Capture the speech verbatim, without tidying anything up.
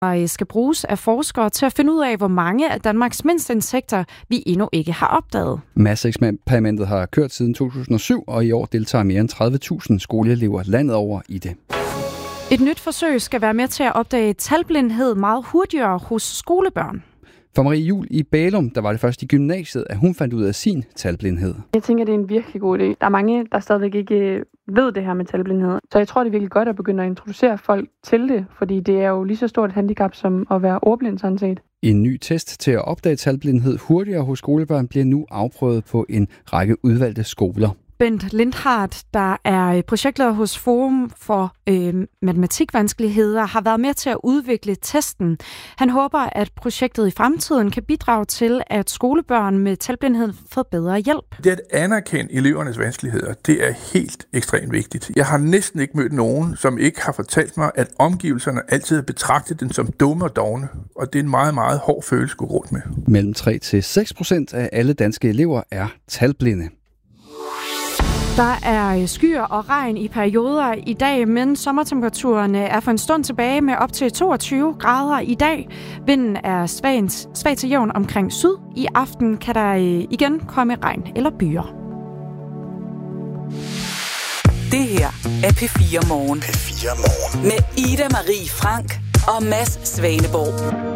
og skal bruges af forskere til at finde ud af, hvor mange af Danmarks mindste insekter vi endnu ikke har opdaget. Masseeksperimentet har kørt siden to tusind og syv, og i år deltager mere end tredive tusind skoleelever landet over i det. Et nyt forsøg skal være med til at opdage talblindhed meget hurtigere hos skolebørn. For Marie Juhl i Bælum, der var det først i gymnasiet, at hun fandt ud af sin talblindhed. Jeg tænker, det er en virkelig god idé. Der er mange, der stadigvæk ikke ved det her med talblindhed. Så jeg tror, det er virkelig godt at begynde at introducere folk til det, fordi det er jo lige så stort et handicap som at være ordblind sådan set. En ny test til at opdage talblindhed hurtigere hos skolebørn bliver nu afprøvet på en række udvalgte skoler. Bent Lindhardt, der er projektleder hos Forum for øh, Matematikvanskeligheder, har været med til at udvikle testen. Han håber, at projektet i fremtiden kan bidrage til, at skolebørn med talblindhed får bedre hjælp. Det at anerkende elevernes vanskeligheder, det er helt ekstremt vigtigt. Jeg har næsten ikke mødt nogen, som ikke har fortalt mig, at omgivelserne altid har betragtet den som dumme og dovne. Og det er en meget, meget hård følelse at gå rundt med. Mellem tre til seks procent af alle danske elever er talblinde. Der er skyer og regn i perioder i dag, men sommertemperaturerne er for en stund tilbage med op til toogtyve grader i dag. Vinden er svag, svag til jævn omkring syd. I aften kan der igen komme regn eller byer. Det her er P fire Morgen. P fire Morgen. Med Ida Marie Frank og Mads Svaneborg.